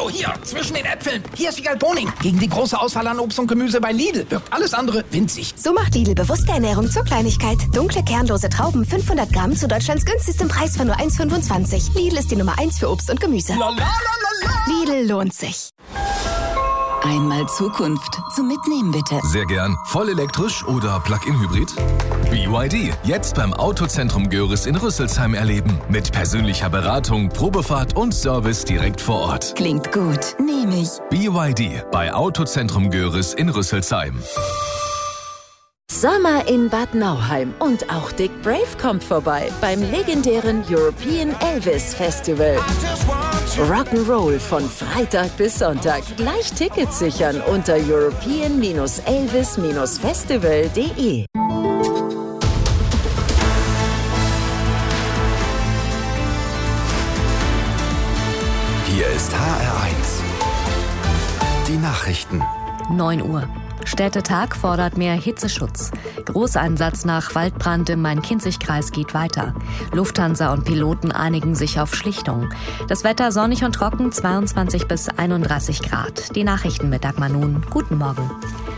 Oh, hier, zwischen den Äpfeln. Hier ist Wiegald Boning. Gegen die große Auswahl an Obst und Gemüse bei Lidl wirkt alles andere winzig. So macht Lidl bewusste Ernährung zur Kleinigkeit. Dunkle, kernlose Trauben, 500 Gramm zu Deutschlands günstigstem Preis von nur 1,25. Lidl ist die Nummer 1 für Obst und Gemüse. Lidl lohnt sich. Einmal Zukunft zum Mitnehmen, bitte. Sehr gern. Voll elektrisch oder Plug-in-Hybrid? BYD. Jetzt beim Autozentrum Görres in Rüsselsheim erleben. Mit persönlicher Beratung, Probefahrt und Service direkt vor Ort. Klingt gut. Nehme ich. BYD bei Autozentrum Görres in Rüsselsheim. Sommer in Bad Nauheim und auch Dick Brave kommt vorbei beim legendären European Elvis Festival. Rock'n'Roll von Freitag bis Sonntag. Gleich Tickets sichern unter european-elvis-festival.de. Hier ist HR1. Die Nachrichten. 9 Uhr. Städtetag fordert mehr Hitzeschutz. Großeinsatz nach Waldbrand im Main-Kinzig-Kreis geht weiter. Lufthansa und Piloten einigen sich auf Schlichtung. Das Wetter sonnig und trocken, 22 bis 31 Grad. Die Nachrichten mit Dagmar Nun. Guten Morgen.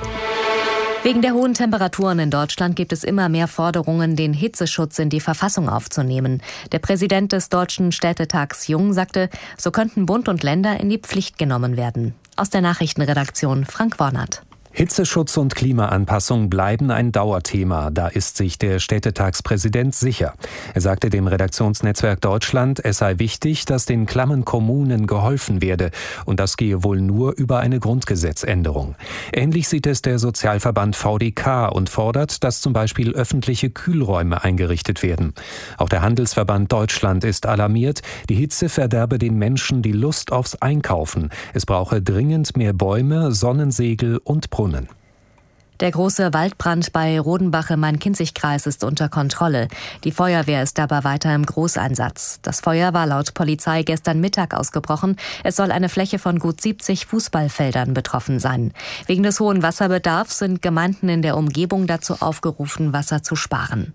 Wegen der hohen Temperaturen in Deutschland gibt es immer mehr Forderungen, den Hitzeschutz in die Verfassung aufzunehmen. Der Präsident des Deutschen Städtetags Jung sagte, so könnten Bund und Länder in die Pflicht genommen werden. Aus der Nachrichtenredaktion Frank Wornert. Hitzeschutz und Klimaanpassung bleiben ein Dauerthema, da ist sich der Städtetagspräsident sicher. Er sagte dem Redaktionsnetzwerk Deutschland, es sei wichtig, dass den klammen Kommunen geholfen werde und das gehe wohl nur über eine Grundgesetzänderung. Ähnlich sieht es der Sozialverband VDK und fordert, dass zum Beispiel öffentliche Kühlräume eingerichtet werden. Auch der Handelsverband Deutschland ist alarmiert, die Hitze verderbe den Menschen die Lust aufs Einkaufen. Es brauche dringend mehr Bäume, Sonnensegel und Brunnen. Der große Waldbrand bei Rodenbach im Main-Kinzig-Kreis ist unter Kontrolle. Die Feuerwehr ist aber weiter im Großeinsatz. Das Feuer war laut Polizei gestern Mittag ausgebrochen. Es soll eine Fläche von gut 70 Fußballfeldern betroffen sein. Wegen des hohen Wasserbedarfs sind Gemeinden in der Umgebung dazu aufgerufen, Wasser zu sparen.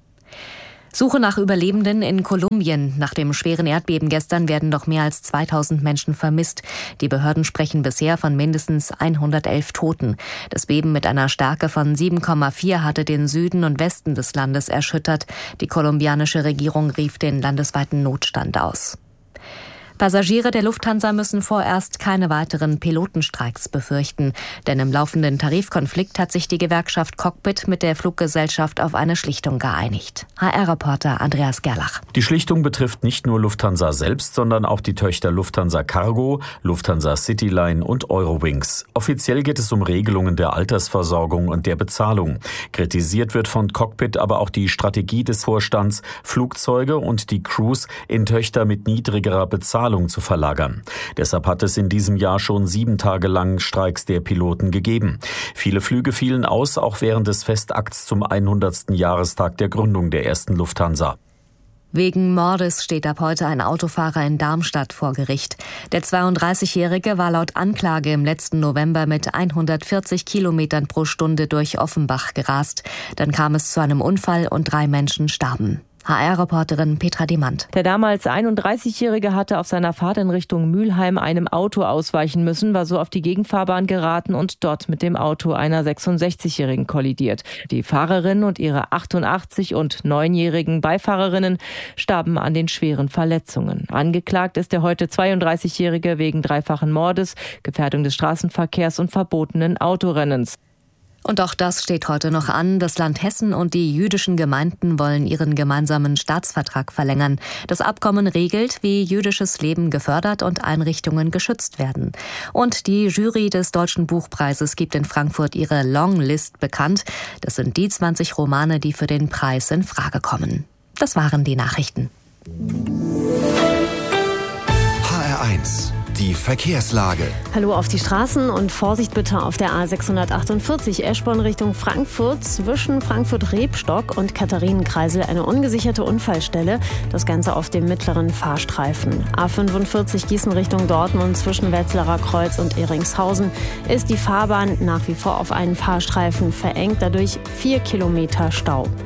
Suche nach Überlebenden in Kolumbien. Nach dem schweren Erdbeben gestern werden noch mehr als 2000 Menschen vermisst. Die Behörden sprechen bisher von mindestens 111 Toten. Das Beben mit einer Stärke von 7,4 hatte den Süden und Westen des Landes erschüttert. Die kolumbianische Regierung rief den landesweiten Notstand aus. Passagiere der Lufthansa müssen vorerst keine weiteren Pilotenstreiks befürchten. Denn im laufenden Tarifkonflikt hat sich die Gewerkschaft Cockpit mit der Fluggesellschaft auf eine Schlichtung geeinigt. HR-Reporter Andreas Gerlach. Die Schlichtung betrifft nicht nur Lufthansa selbst, sondern auch die Töchter Lufthansa Cargo, Lufthansa Cityline und Eurowings. Offiziell geht es um Regelungen der Altersversorgung und der Bezahlung. Kritisiert wird von Cockpit aber auch die Strategie des Vorstands, Flugzeuge und die Crews in Töchter mit niedrigerer Bezahlung zu verlagern. Deshalb hat es in diesem Jahr schon 7 Tage lang Streiks der Piloten gegeben. Viele Flüge fielen aus, auch während des Festakts zum 100. Jahrestag der Gründung der ersten Lufthansa. Wegen Mordes steht ab heute ein Autofahrer in Darmstadt vor Gericht. Der 32-Jährige war laut Anklage im letzten November mit 140 Kilometern pro Stunde durch Offenbach gerast. Dann kam es zu einem Unfall und 3 Menschen starben. HR-Reporterin Petra Demand. Der damals 31-Jährige hatte auf seiner Fahrt in Richtung Mülheim einem Auto ausweichen müssen, war so auf die Gegenfahrbahn geraten und dort mit dem Auto einer 66-Jährigen kollidiert. Die Fahrerin und ihre 88- und 9-jährigen Beifahrerinnen starben an den schweren Verletzungen. Angeklagt ist der heute 32-Jährige wegen 3-fachen Mordes, Gefährdung des Straßenverkehrs und verbotenen Autorennens. Und auch das steht heute noch an. Das Land Hessen und die jüdischen Gemeinden wollen ihren gemeinsamen Staatsvertrag verlängern. Das Abkommen regelt, wie jüdisches Leben gefördert und Einrichtungen geschützt werden. Und die Jury des Deutschen Buchpreises gibt in Frankfurt ihre Longlist bekannt. Das sind die 20 Romane, die für den Preis in Frage kommen. Das waren die Nachrichten. HR1. Die Verkehrslage. Hallo auf die Straßen und Vorsicht bitte auf der A648 Eschborn Richtung Frankfurt. Zwischen Frankfurt-Rebstock und Katharinenkreisel eine ungesicherte Unfallstelle. Das Ganze auf dem mittleren Fahrstreifen. A45 Gießen Richtung Dortmund zwischen Wetzlarer Kreuz und Ehringshausen ist die Fahrbahn nach wie vor auf einen Fahrstreifen verengt. Dadurch 4 Kilometer Stau.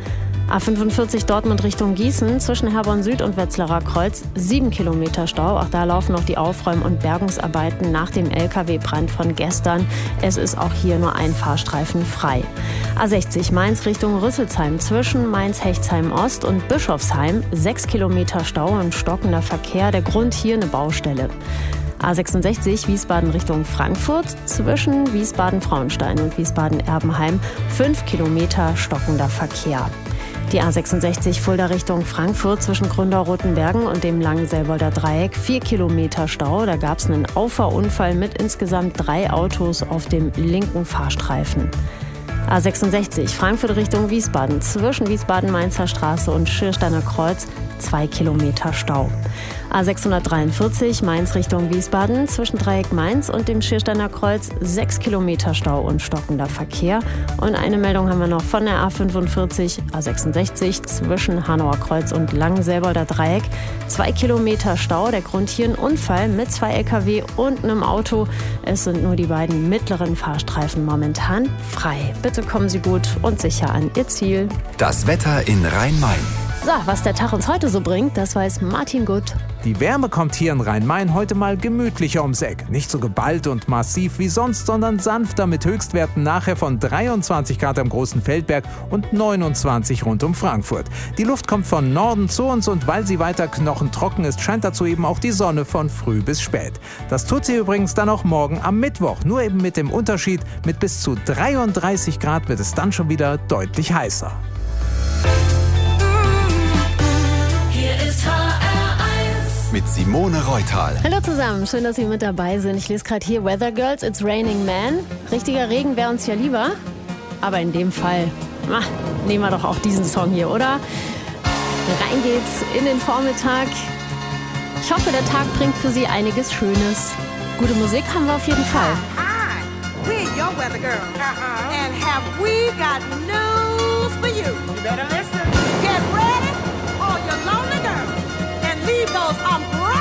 A45 Dortmund Richtung Gießen zwischen Herborn Süd und Wetzlarer Kreuz 7 Kilometer Stau. Auch da laufen noch die Aufräum- und Bergungsarbeiten nach dem LKW-Brand von gestern. Es ist auch hier nur ein Fahrstreifen frei. A60 Mainz Richtung Rüsselsheim zwischen Mainz-Hechtsheim Ost und Bischofsheim 6 Kilometer Stau und stockender Verkehr. Der Grund hier eine Baustelle. A66 Wiesbaden Richtung Frankfurt zwischen Wiesbaden-Frauenstein und Wiesbaden-Erbenheim 5 Kilometer stockender Verkehr. Die A66 Fulda Richtung Frankfurt zwischen Gründau-Rotenbergen und dem Langenselbolder Dreieck 4 Kilometer Stau. Da gab es einen Auffahrunfall mit insgesamt 3 Autos auf dem linken Fahrstreifen. A66 Frankfurt Richtung Wiesbaden zwischen Wiesbaden-Mainzer Straße und Schiersteiner Kreuz 2 Kilometer Stau. A643 Mainz Richtung Wiesbaden zwischen Dreieck Mainz und dem Schiersteiner Kreuz 6 Kilometer Stau und stockender Verkehr. Und eine Meldung haben wir noch von der A45 A66 zwischen Hanauer Kreuz und Langenselbolder Dreieck 2 Kilometer Stau. Der Grund hier ein Unfall mit 2 LKW und einem Auto. Es sind nur die beiden mittleren Fahrstreifen momentan frei. Bitte kommen Sie gut und sicher an Ihr Ziel. Das Wetter in Rhein-Main. So, was der Tag uns heute so bringt, das weiß Martin Gut. Die Wärme kommt hier in Rhein-Main heute mal gemütlicher ums Eck. Nicht so geballt und massiv wie sonst, sondern sanfter mit Höchstwerten nachher von 23 Grad am Großen Feldberg und 29 rund um Frankfurt. Die Luft kommt von Norden zu uns und weil sie weiter knochentrocken ist, scheint dazu eben auch die Sonne von früh bis spät. Das tut sie übrigens dann auch morgen am Mittwoch. Nur eben mit dem Unterschied, mit bis zu 33 Grad wird es dann schon wieder deutlich heißer. Mit Simone Reutal. Hallo zusammen, schön, dass Sie mit dabei sind. Ich lese gerade hier Weather Girls, It's Raining Man. Richtiger Regen wäre uns ja lieber, aber in dem Fall nehmen wir doch auch diesen Song hier, oder? Rein geht's in den Vormittag. Ich hoffe, der Tag bringt für Sie einiges Schönes. Gute Musik haben wir auf jeden Fall. Hi, we're your Weather Girls. And have we got news for you? You better listen.